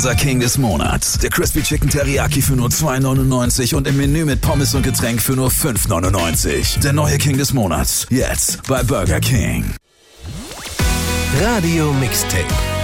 unser King des Monats. Der Crispy Chicken Teriyaki für nur $2,99 und im Menü mit Pommes und Getränk für nur $5,99. Der neue King des Monats. Jetzt bei Burger King. Radio Mixtape.